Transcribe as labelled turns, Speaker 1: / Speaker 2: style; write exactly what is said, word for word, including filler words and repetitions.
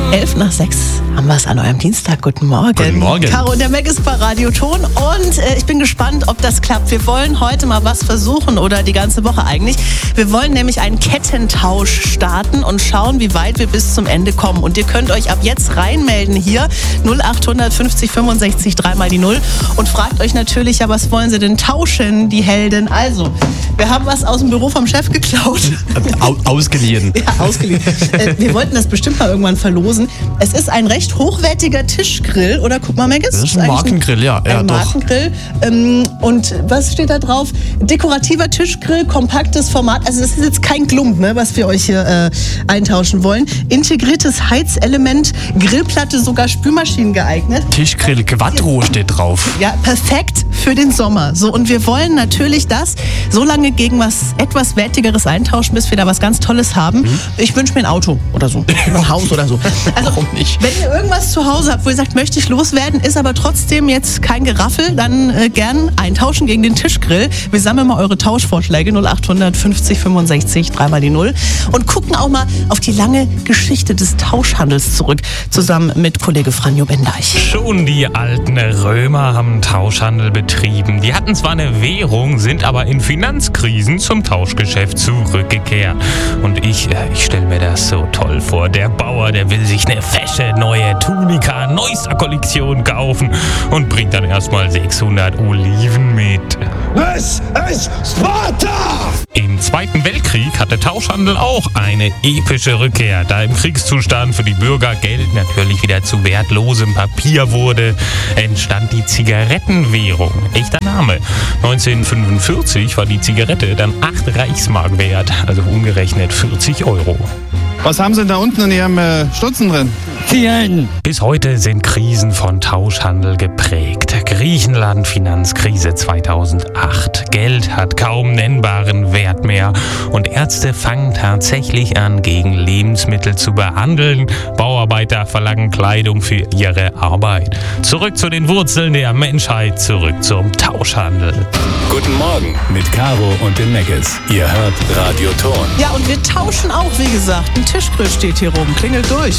Speaker 1: Elf nach sechs haben wir es an eurem Dienstag. Guten Morgen.
Speaker 2: Guten Morgen.
Speaker 1: Caro und der Mac ist bei Radio Ton und äh, ich bin gespannt, ob das klappt. Wir wollen heute mal was versuchen oder die ganze Woche eigentlich. Wir wollen nämlich einen Kettentausch starten und schauen, wie weit wir bis zum Ende kommen. Und ihr könnt euch ab jetzt reinmelden hier null acht fünfzig fünfundsechzig dreimal die Null und fragt euch natürlich, ja, was wollen sie denn tauschen, die Helden? Also, wir haben was aus dem Büro vom Chef geklaut.
Speaker 2: Au- ausgeliehen.
Speaker 1: Ja, ausgeliehen. äh, wir wollten das bestimmt mal irgendwann verlosen. Es ist ein recht hochwertiger Tischgrill, oder? Guck mal, Megas.
Speaker 2: Das ist ein Markengrill, ja. ja
Speaker 1: Ein
Speaker 2: doch.
Speaker 1: Markengrill. Ähm, und was steht da drauf? Dekorativer Tischgrill, kompaktes Format. Also das ist jetzt kein Klump, ne, was wir euch hier äh, eintauschen wollen. Integriertes Heizelement, Grillplatte, sogar Spülmaschinen geeignet.
Speaker 2: Tischgrill Quattro steht drauf.
Speaker 1: Ja, perfekt für den Sommer. So, und wir wollen natürlich das so lange gegen was etwas Wertigeres eintauschen, bis wir da was ganz Tolles haben. Mhm. Ich wünsche mir ein Auto oder so. Ein Haus oder so. Also,
Speaker 2: Warum nicht?
Speaker 1: wenn ihr irgendwas zu Hause habt, wo ihr sagt, möchte ich loswerden, ist aber trotzdem jetzt kein Geraffel, dann äh, gern eintauschen gegen den Tischgrill. Wir sammeln mal eure Tauschvorschläge null acht fünfzig fünfundsechzig dreimal die Null und gucken auch mal auf die lange Geschichte des Tauschhandels zurück, zusammen mit Kollege Franjo Bendeich.
Speaker 3: Schon die alten Römer haben Tauschhandel betrieben. Die hatten zwar eine Währung, sind aber in Finanzkrisen zum Tauschgeschäft zurückgekehrt. Und ich, äh, ich stelle mir das so toll vor. Der Bauer, der will sich eine fesche neue Tunika neuester Kollektion kaufen und bringt dann erstmal sechshundert Oliven mit.
Speaker 4: Es ist Sparta!
Speaker 3: Im Zweiten Weltkrieg hatte Tauschhandel auch eine epische Rückkehr, da im Kriegszustand für die Bürger Geld natürlich wieder zu wertlosem Papier wurde, entstand die Zigarettenwährung. Echter Name. neunzehnhundertfünfundvierzig war die Zigarette dann acht Reichsmark wert, also umgerechnet vierzig Euro.
Speaker 5: Was haben Sie denn da unten in Ihrem äh, Stutzen drin?
Speaker 4: Vielen!
Speaker 3: Bis heute sind Krisen von Tauschhandel geprägt. Griechenland, Finanzkrise zweitausendacht. Geld hat kaum nennbaren Wert mehr. Und Ärzte fangen tatsächlich an, gegen Lebensmittel zu behandeln. Bauarbeiter verlangen Kleidung für ihre Arbeit. Zurück zu den Wurzeln der Menschheit, zurück zum Tauschhandel.
Speaker 6: Guten Morgen mit Caro und den Meckes. Ihr hört Radio Ton.
Speaker 1: Ja, und wir tauschen auch, wie gesagt. Ein Tischgrill steht hier rum. Klingelt durch.